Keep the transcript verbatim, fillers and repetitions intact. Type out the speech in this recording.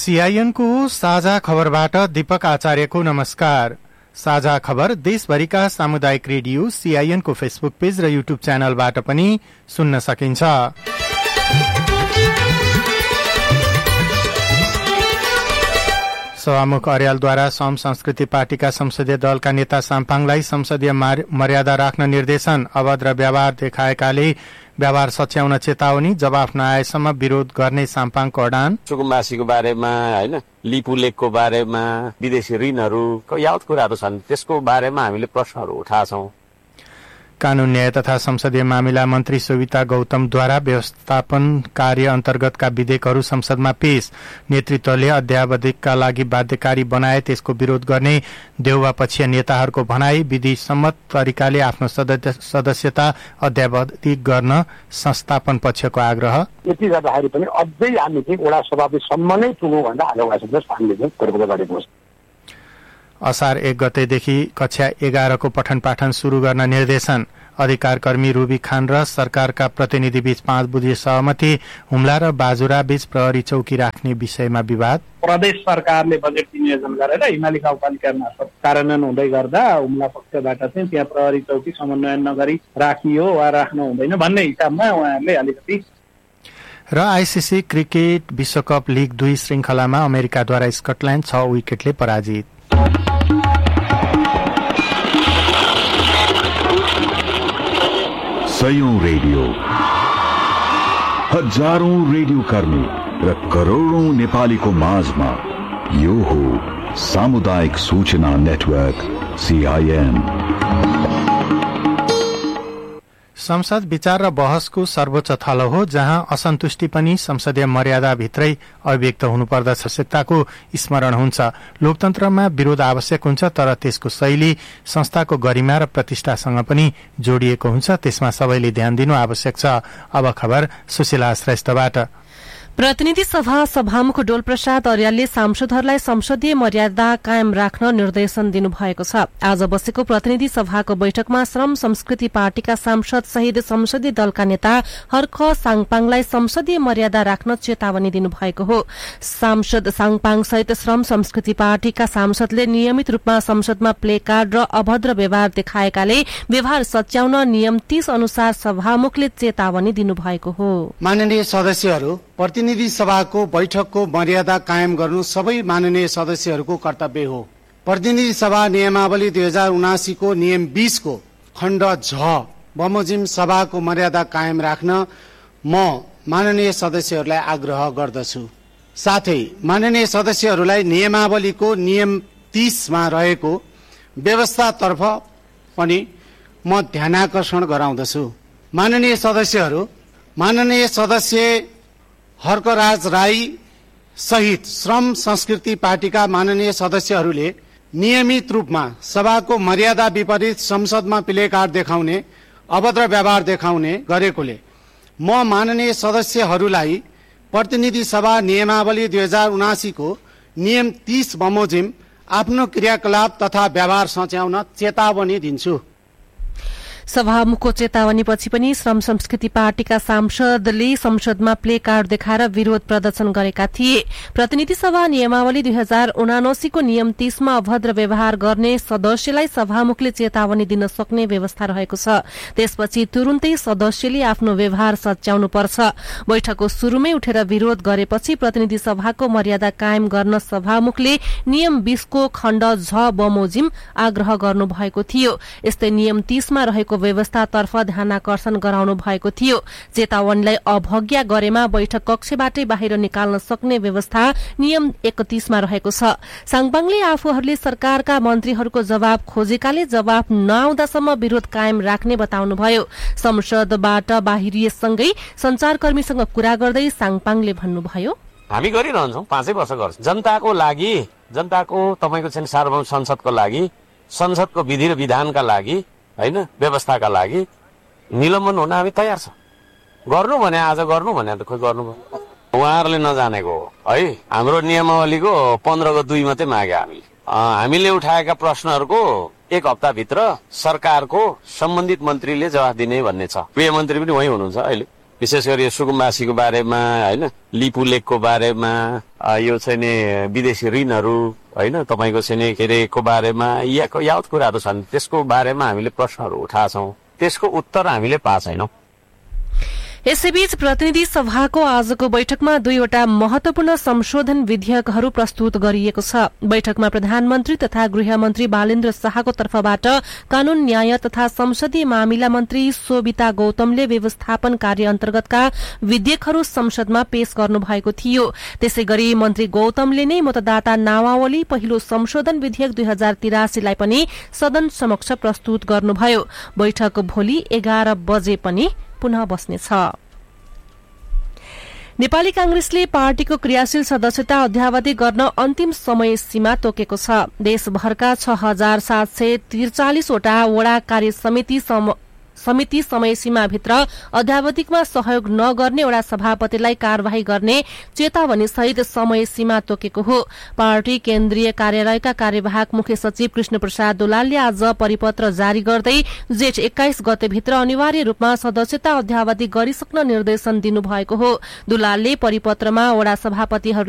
सीआईएनको साझा खबरबाट दीपक आचार्यको नमस्कार। साझा खबर देशभरिका सामुदायिक रेडियो सीआईएनको फेसबुक पेज र युट्युब च्यानलबाट पनि सुन्न सकिन्छ। सभामुख अर्यालद्वारा सम संस्कृति पार्टीका संसदीय दलका नेता साम्पाङलाई संसदीय मर्यादा राख्न निर्देशन। अभद्र व्यवहार देखाएकाले व्यवहार सच्याउन चेतावनी। जवाफ नआएसम्म विरोध गर्ने साम्पाङको अडान। सुकुम्बासीको बारेमा हैन, लिपु लेकको बारेमा, विदेशी ऋणहरू यावत कुराहरू छन्, त्यसको बारेमा हामीले प्रश्नहरू उठाछौं। कानून न्याय तथा संसदीय मामिला मन्त्री सुविता गौतमद्वारा व्यवस्थापन कार्य अन्तर्गतका विधेयकहरू संसदमा पेश। नेतृत्वले अध्यावधिकका लागि बाध्यकारी बनाए, त्यसको विरोध गर्ने देउवा पक्षीय नेताहरूको भनाई। विधि सम्मत तरिकाले आफ्नो सदस्यता अध्यावधिक गर्न संस्थापन पक्षको आग्रह। यति गर्दाखेरि पनि अझै हामी चाहिँ वडा सभापतिसम्म नै पुगौँ भन्दा आग्रह हामीले गरेको गरेको असार एक गतेदेखि कक्षा एघारको पठन पाठन शुरू गर्न निर्देशन। अधिकार कर्मी रुबी खान र सरकारका प्रतिनिधि बीच पाँच बुझे सहमति। हुम्ला र बाजुरा बीच प्रहरी चौकी राख्ने विषयमा विवाद। प्रदेश सरकारले बजेट विनियोजन गरेर हिमाली गाउँपालिका मार्फत कार्यान्वयन हुँदै गर्दा हुम्ला पक्षबाट चाहिँ त्यहाँ प्रहरी चौकी समन्वय नगरी राखियो वा राख्नु हुँदैन भन्ने हिसाबमा उहाँहरूले अलिकति। र आईसीसी क्रिकेट विश्वकप लिग दुई श्रृंखलामा अमेरिकाद्वारा स्कटल्याण्ड छ विकेटले पराजित। सयौं रेडियो, हजारौं रेडियो कर्मी र करोड़ौं नेपालीको माझमा यो हो सामुदायिक सूचना नेटवर्क सीआईएन। संसद विचार र बहसको सर्वोच्च थलो हो, जहाँ असन्तुष्टि पनि संसदीय मर्यादाभित्रै अभिव्यक्त हुनुपर्दछ। आवश्यकताको स्मरण हुन्छ। लोकतन्त्रमा विरोध आवश्यक हुन्छ, तर त्यसको शैली संस्थाको गरिमा र प्रतिष्ठासँग पनि जोडिएको हुन्छ। त्यसमा सबैले ध्यान दिनु आवश्यक छ। अब खबर सुशीला श्रेष्ठबाट। प्रतिनिधि सभा सभामुख डोलप्रसाद अर्यालले सांसदहरूलाई संसदीय मर्यादा कायम राख्न निर्देशन दिनुभएको छ। आज बसेको प्रतिनिधि सभाको बैठकमा श्रम संस्कृति पार्टीका सांसद सहित संसदीय दलका नेता हर्क साङपाङलाई संसदीय मर्यादा राख्न चेतावनी दिनुभएको हो। सांसद साङपाङ सहित श्रम संस्कृति पार्टीका सांसदले नियमित रूपमा संसदमा प्ले कार्ड र अभद्र व्यवहार देखाएकाले व्यवहार सच्याउन नियम तीस अनुसार सभामुखले चेतावनी दिनुभएको हो। माननीय सदस्यहरू, प्रतिनिधि सभाको बैठकको मर्यादा कायम गर्नु सबै माननीय सदस्यहरूको कर्तव्य हो। प्रतिनिधि सभा नियमावली दुई हजार उनासी को नियम बीस को खण्ड झ बमोजिम सभाको मर्यादा कायम राख्न म माननीय सदस्यहरूलाई आग्रह गर्दछु। साथै माननीय सदस्यहरूलाई नियमावलीको नियम तीसमा रहेको व्यवस्थातर्फ पनि म ध्यानाकर्षण गराउँदछु। माननीय सदस्यहरू, माननीय सदस्य हर्कराज राई सहित श्रम संस्कृति पार्टीका माननीय सदस्यहरूले नियमित रूपमा सभाको मर्यादा विपरीत संसदमा प्ले कार्ड देखाउने, अभद्र व्यवहार देखाउने गरेकोले म माननीय सदस्यहरूलाई प्रतिनिधि सभा नियमावली दुई हजार उनासी को नियम तीस बमोजिम आफ्नो क्रियाकलाप तथा व्यवहार सच्याउन चेतावनी दिन्छु। सभामुखको चेतावनीपछि पनि श्रम संस्कृति पार्टीका सांसदले संसदमा प्ले कार्ड देखाएर विरोध प्रदर्शन गरेका थिए। प्रतिनिधि सभा नियमावली दुई हजार उनासीको नियम तीसमा अभद्र व्यवहार गर्ने सदस्यलाई सभामुखले चेतावनी दिन सक्ने व्यवस्था रहेको छ। त्यसपछि तुरुन्तै सदस्यले आफ्नो व्यवहार सच्याउनु पर्छ। बैठकको शुरूमै उठेर विरोध गरेपछि प्रतिनिधि सभाको मर्यादा कायम गर्न सभामुखले नियम बीसको खण्ड झ बमोजिम आग्रह गर्नु भएको थियो। यस्तै नियम तीसमा रहेको व्यवस्थातर्फ ध्यानाकर्षण गराउनु भएको थियो। चेतावनीलाई अवज्ञा गरेमा बैठक कक्षबाटै बाहिर निकाल्न सक्ने व्यवस्था नियम एकतीसमा रहेको छ। साङपाङले आफूहरूले सरकारका मन्त्रीहरूको जवाब खोजेकाले जवाब नआउँदासम्म विरोध कायम राख्ने बताउनुभयो। संसदबाट बाहिरिएसँगै संचारकर्मीसँग कुरा गर्दै साङपाङले भन्नुभयो, हामी गरिरहन्छौं, पाँचै वर्ष गर्छौं जनताको लागि, जनताको तपाईको चाहिँ सार्वभौम संसदको लागि, संसदको विधि र विधानका लागि, हैन व्यवस्थाका लागि निलम्बन हुन हामी तयार छौं। गर्नु भने आज गर्नु भने त खोइ गर्नु भयो। उहाँहरूले नजानेको हो है। हाम्रो नियमावलीको पन्ध्रको दुई मात्रै मागे हामीले। हामीले उठाएका प्रश्नहरूको एक हप्ताभित्र सरकारको सम्बन्धित मन्त्रीले जवाफ दिने भन्ने छ। गृह मन्त्री पनि वही हुनुहुन्छ अहिले। विशेष गरी सुकुम्बासीको बारेमा होइन, लिपु लेकको बारेमा, यो चाहिँ नि विदेशी ऋणहरू होइन, तपाईँको चाहिँ नि के अरे को बारेमा या यावत कुराहरू छन्, त्यसको बारेमा हामीले प्रश्नहरू उठाएछौँ, त्यसको उत्तर हामीले पाएको छैनौँ। यसैबीच प्रतिनिधि सभाको आजको बैठकमा दुईवटा महत्वपूर्ण संशोधन विधेयकहरू प्रस्तुत गरिएको छ। बैठकमा प्रधानमन्त्री तथा गृहमन्त्री बालेन्द्र शाहको तर्फबाट कानून न्याय तथा संसदीय मामिला मन्त्री सोभिता गौतमले व्यवस्थापन कार्य अन्तर्गतका विधेयकहरू संसदमा पेश गर्नुभएको थियो। त्यसै गरी मन्त्री गौतमले नै मतदाता नामावली पहिलो संशोधन विधेयक दुई हजार तिरासीलाई पनि सदन समक्ष प्रस्तुत गर्नुभयो। बैठक भोलि एघार बजे पनि पुनः बस्नेछ। नेपाली कांग्रेसले पार्टीको क्रियाशील सदस्यता अध्यावधि गर्न अन्तिम समय सीमा तोकेको छ। देशभरका छ हजार सात सय त्रिचालिसवटा वडा कार्य समिति समिति समय सीमाभित्र अध्यावधिकमा सहयोग नगर्ने वडा सभापतिलाई कार्यवाही गर्ने चेतावनी सहित समय सीमा तोकेको हो। पार्टी केन्द्रीय कार्यालयका कार्यवाहक मुख्य सचिव कृष्ण प्रसाद दुलालले आज परिपत्र जारी गर्दै जेठ एक्काइस गतेभित्र अनिवार्य रूपमा सदस्यता अध्यावधि गरिसक्न निर्देशन दिनुभएको हो। दुलालले परिपत्रमा वडा सभापतिहरू